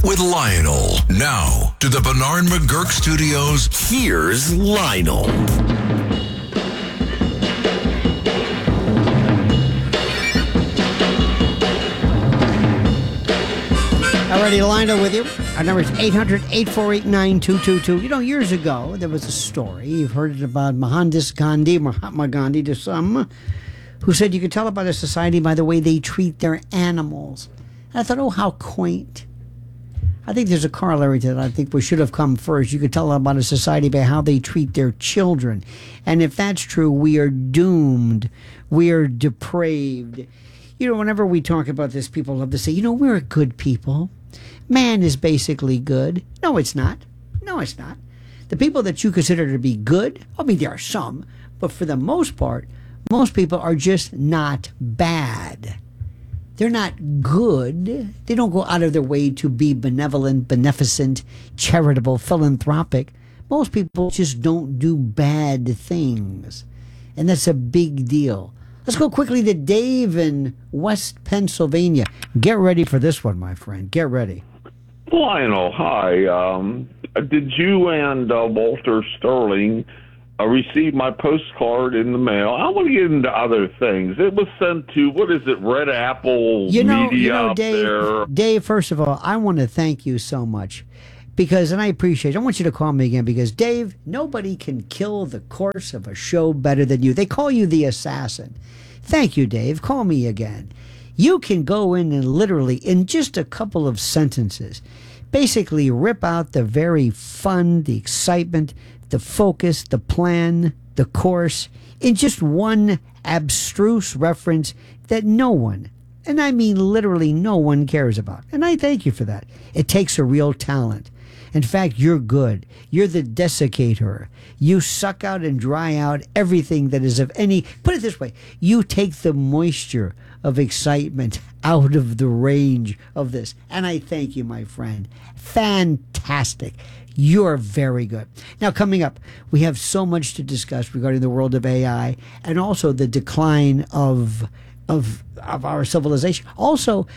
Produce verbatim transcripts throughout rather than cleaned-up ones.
with Lionel. Now, to the Bernard McGurk Studios, here's Lionel. Alrighty, Lionel with you. Our number is eight hundred, eight four eight, nine two two two. You know, years ago, there was a story. You've heard it about Mohandas Gandhi, Mahatma Gandhi to some, who said you could tell about a society by the way they treat their animals. And I thought, oh, how quaint. I think there's a corollary to that. I think we should have come first. You could tell about a society by how they treat their children. And if that's true, we are doomed. We are depraved. You know, whenever we talk about this, people love to say, you know, we're good people. Man is basically good. No, it's not. No, it's not. The people that you consider to be good, I mean, there are some, but for the most part, most people are just not bad. They're not good. They don't go out of their way to be benevolent, beneficent, charitable, philanthropic. Most people just don't do bad things. And that's a big deal. Let's go quickly to Dave in West Pennsylvania. Get ready for this one, my friend. Get ready. Lionel, hi. Um, did you and uh, Walter Sterling uh, receive my postcard in the mail? I want to get into other things. It was sent to, what is it, Red Apple you know, Media you know, up Dave, there? Dave, first of all, I want to thank you so much. Because, and I appreciate it, I want you to call me again because, Dave, nobody can kill the course of a show better than you. They call you the assassin. Thank you, Dave. Call me again. You can go in and literally, in just a couple of sentences, basically rip out the very fun, the excitement, the focus, the plan, the course, in just one abstruse reference that no one, and I mean literally no one, cares about. And I thank you for that. It takes a real talent. In fact, you're good. You're the desiccator. You suck out and dry out everything that is of any, put it this way, you take the moisture of excitement out of the range of this. And I thank you, my friend. Fantastic. You're very good. Now, coming up, we have so much to discuss regarding the world of A I and also the decline of, of, of our civilization. Also,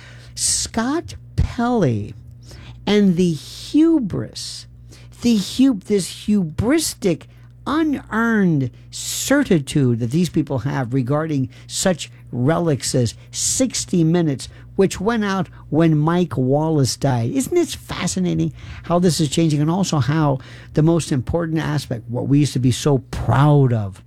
Scott Pelley and the hubris, the hub, this hubristic, unearned certitude that these people have regarding such relics as sixty minutes, which went out when Mike Wallace died. Isn't it fascinating how this is changing, and also how the most important aspect, what we used to be so proud of,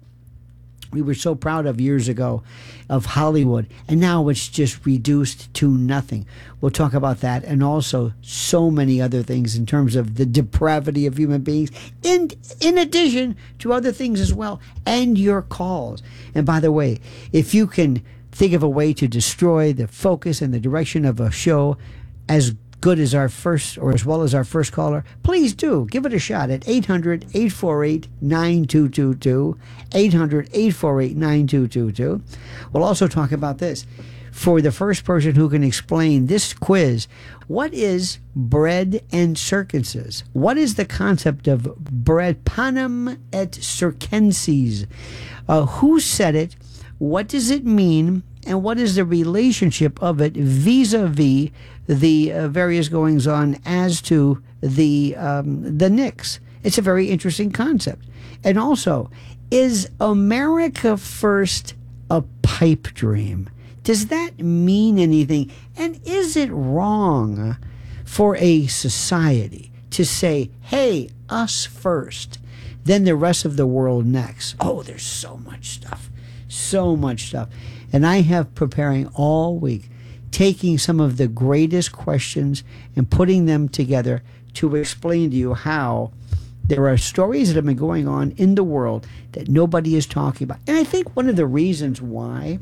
we were so proud of years ago, of Hollywood, and now it's just reduced to nothing. We'll talk about that and also so many other things in terms of the depravity of human beings, in, in addition to other things as well, and your calls. And by the way, if you can think of a way to destroy the focus and the direction of a show as good as our first, or as well as our first caller, please do give it a shot at eight hundred, eight four eight, nine two two two, eight hundred, eight four eight, nine two two two. We'll also talk about this. For the first person who can explain this quiz, what is bread and circenses? What is the concept of bread, panem et circenses? Uh, who said it? What does it mean? And what is the relationship of it vis-a-vis the uh, various goings-on as to the um, the Knicks? It's a very interesting concept. And also, is America First a pipe dream? Does that mean anything? And is it wrong for a society to say, hey, us first, then the rest of the world next? Oh, there's so much stuff. So much stuff. And I have preparing all week, taking some of the greatest questions and putting them together to explain to you how there are stories that have been going on in the world that nobody is talking about. And I think one of the reasons why,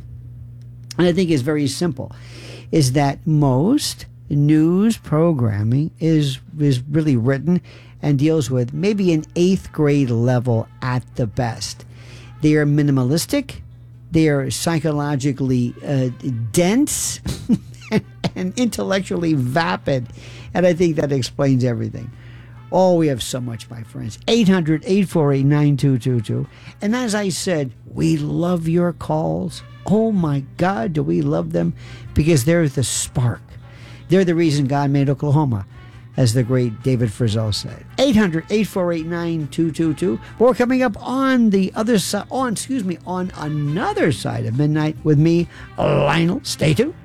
and I think it's very simple, is that most news programming is is really written and deals with maybe an eighth grade level at the best. They are minimalistic. They are psychologically uh, dense and intellectually vapid. And I think that explains everything. Oh, we have so much, my friends. eight hundred, eight four eight, nine two two two. And as I said, we love your calls. Oh, my God, do we love them? Because they're the spark. They're the reason God made Oklahoma. as the great David Frizzell said. eight hundred, eight four eight, nine two two two. More coming up on the other side, on, excuse me, on another side of midnight with me, Lionel. Stay tuned.